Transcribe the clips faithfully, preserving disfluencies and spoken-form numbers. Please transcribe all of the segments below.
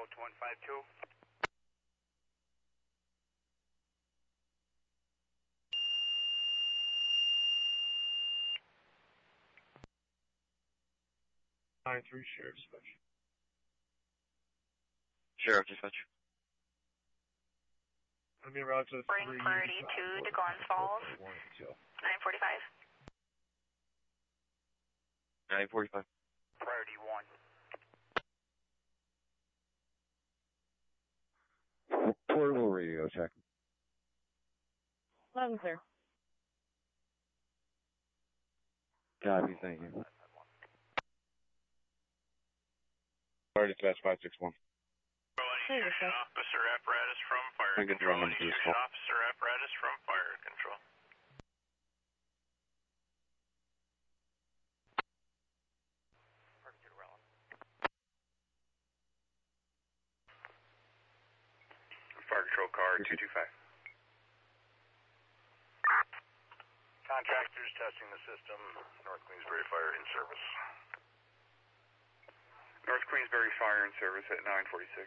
Approach one five two. nine three, Sheriff Dispatch. Sheriff Dispatch. I'm being routed to Bring priority two to Glens Falls. nine forty-five. nine forty-five. Priority one. Portable radio check. eleven, sir. Copy, thank you. Fire Dispatch five six one. Hey, sir. Officer apparatus from fire I can control. run into this call. Officer apparatus from fire control. Fire control car two two five. Contractors testing the system. North Queensbury Fire in service. North Queensbury Fire in service at nine forty-six.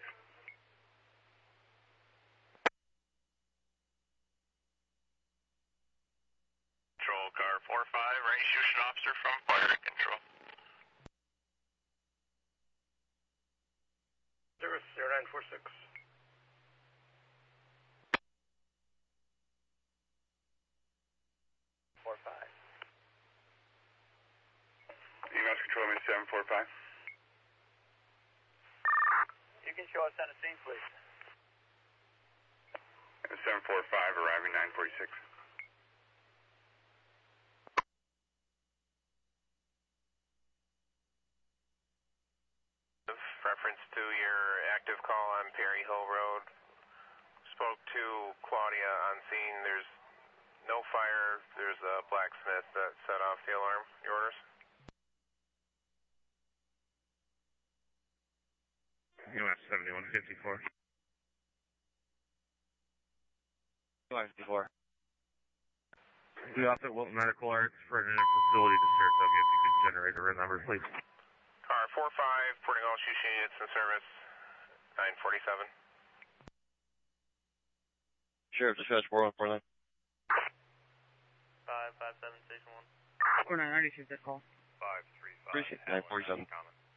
Control car four five, range station officer from fire control. Service zero nine four six. four five. E M S control me seven four five. You can show us on the scene, please. seven four five arriving nine forty-six. Reference to your active call on Perry Hill Road. Spoke to Claudia on scene. There's no fire. There's a blacksmith that set off the alarm. Your orders? U S seventy-one fifty-four. seventy-one fifty-four. We also Wilton Medical Arts for an facility to Saratoga. If you could generate a red number, please. Car four five, porting all shooting units in service. nine forty-seven. Sheriff Dispatch four one four nine. five five seven station one. four nine, I received that call. five three five. Appreciate it. nine forty-seven.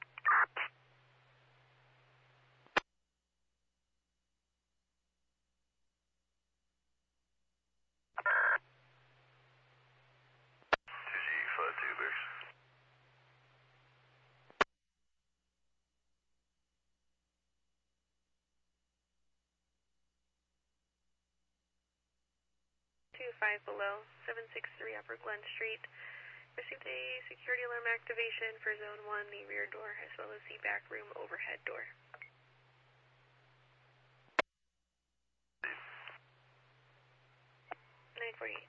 two five below, seven six three Upper Glen Street. Received a security alarm activation for zone one, the rear door, as well as the back room overhead door. nine forty-eight.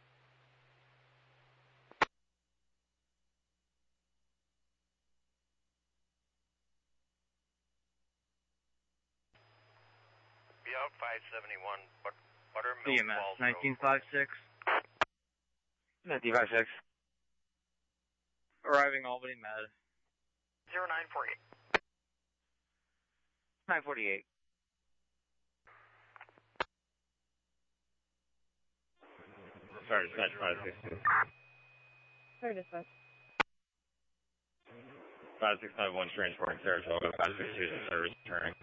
Be out five seventy-one, but Buttermilk E M S Falls nineteen fifty-six. nineteen fifty-six. Arriving Albany Med. zero nine four eight. nine forty-eight. Sorry, Dispatch five six two. Sorry, Dispatch. five six five one transporting Saratoga. five six two is service returning.